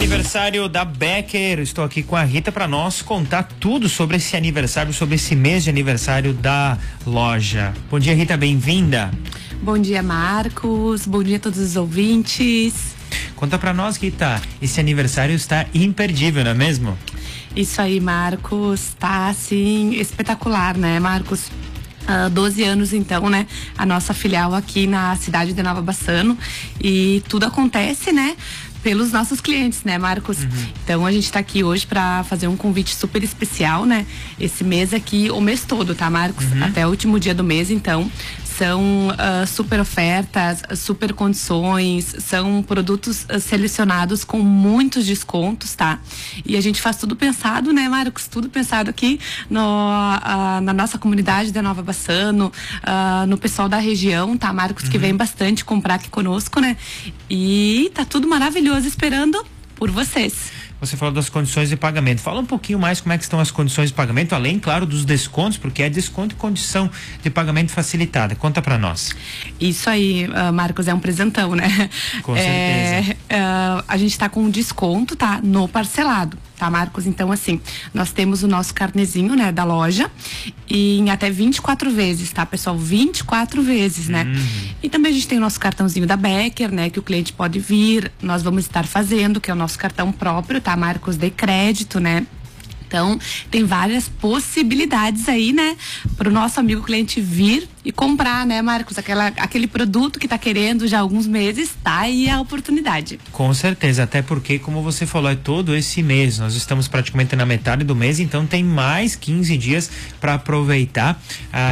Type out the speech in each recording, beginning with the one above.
Aniversário da Becker. Estou aqui com a Rita para nós contar tudo sobre esse aniversário, sobre esse mês de aniversário da loja. Bom dia, Rita, bem-vinda. Bom dia, Marcos. Bom dia a todos os ouvintes. Conta para nós, Rita, esse aniversário está imperdível, não é mesmo? Isso aí, Marcos. Tá, assim, espetacular, né, Marcos? 12 anos, então, né? A nossa filial aqui na cidade de Nova Bassano. E tudo acontece, né? Pelos nossos clientes, né, Marcos? Então a gente tá aqui hoje para fazer um convite super especial, né? Esse mês aqui, o mês todo, tá, Marcos? Até o último dia do mês, então. São super ofertas, super condições, são produtos selecionados com muitos descontos, tá? E a gente faz tudo pensado, né, Marcos? Tudo pensado aqui na nossa comunidade de Nova Bassano, no pessoal da região, tá, Marcos? Que vem bastante comprar aqui conosco, né? E tá tudo maravilhoso esperando por vocês. Você falou das condições de pagamento. Fala um pouquinho mais como é que estão as condições de pagamento, além, claro, dos descontos, porque é desconto e condição de pagamento facilitada. Conta pra nós. Isso aí, Marcos, é um presentão, né? Com certeza. A gente tá com desconto, tá? No parcelado, tá, Marcos? Então, assim, nós temos o nosso carnezinho, né, da loja, e em até 24 vezes, tá, pessoal? 24 vezes, né? E também a gente tem o nosso cartãozinho da Becker, né, que o cliente pode vir, nós vamos estar fazendo, que é o nosso cartão próprio, tá, Marcos, de crédito, né? Então, tem várias possibilidades aí, né, pro nosso amigo cliente vir e comprar, né, Marcos? Aquele produto que tá querendo já há alguns meses, tá aí a oportunidade. Com certeza, até porque, como você falou, é todo esse mês. Nós estamos praticamente na metade do mês, então tem mais 15 dias para aproveitar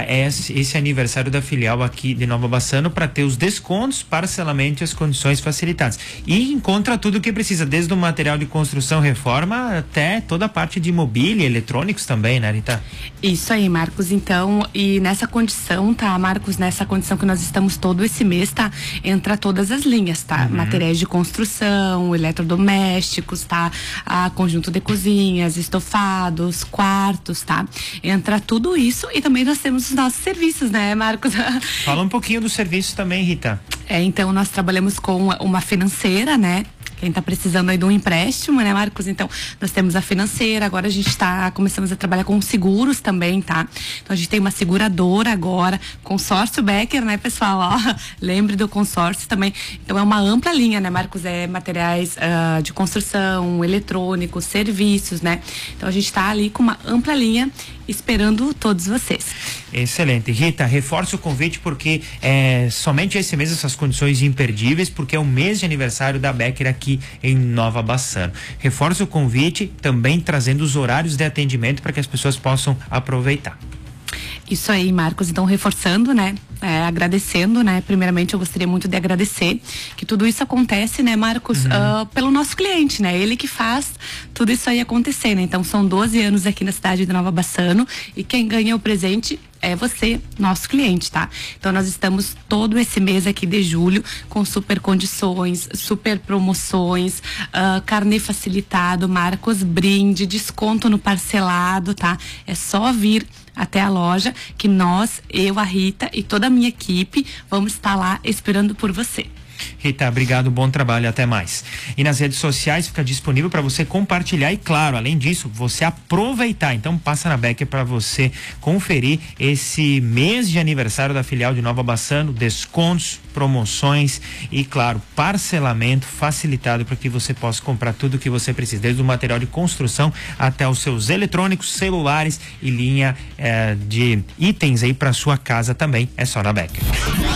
esse aniversário da filial aqui de Nova Bassano para ter os descontos, parcelamento e as condições facilitadas. E encontra tudo o que precisa, desde o material de construção, reforma, até toda a parte de mobília, eletrônicos também, né, Rita? Isso aí, Marcos. Então, e nessa condição, tá, Marcos, nessa condição que nós estamos todo esse mês, tá? Entra todas as linhas, tá? Materiais de construção, eletrodomésticos, tá? Conjunto de cozinhas, estofados, quartos, tá? Entra tudo isso e também nós temos os nossos serviços, né, Marcos? Fala um pouquinho do serviço também, Rita. Então nós trabalhamos com uma financeira, né? Quem tá precisando aí de um empréstimo, né, Marcos? Então, nós temos a financeira, agora a gente começamos a trabalhar com seguros também, tá? Então, a gente tem uma seguradora agora, consórcio Becker, né, pessoal? Ó, lembre do consórcio também. Então, é uma ampla linha, né, Marcos? É materiais de construção, eletrônicos, serviços, né? Então, a gente tá ali com uma ampla linha esperando todos vocês. Excelente. Rita, reforça o convite porque somente esse mês essas condições imperdíveis, porque é o mês de aniversário da Becker aqui em Nova Bassano. Reforça o convite, também trazendo os horários de atendimento para que as pessoas possam aproveitar. Isso aí, Marcos. Então, reforçando, né? Agradecendo, né? Primeiramente, eu gostaria muito de agradecer que tudo isso acontece, né, Marcos? Pelo nosso cliente, né? Ele que faz tudo isso aí acontecer, né? Então, são 12 anos aqui na cidade de Nova Bassano e quem ganha o presente é você, nosso cliente, tá? Então nós estamos todo esse mês aqui de julho com super condições, super promoções, carnê facilitado, Marcos, brinde, desconto no parcelado, tá? É só vir até a loja que nós, eu, a Rita e toda a minha equipe vamos estar lá esperando por você. Rita, obrigado, bom trabalho, até mais. E nas redes sociais fica disponível para você compartilhar e, claro, além disso, você aproveitar. Então passa na Becker para você conferir esse mês de aniversário da filial de Nova Bassano, descontos, promoções e, claro, parcelamento facilitado para que você possa comprar tudo o que você precisa, desde o material de construção até os seus eletrônicos, celulares e linha de itens aí para sua casa também. É só na Becker.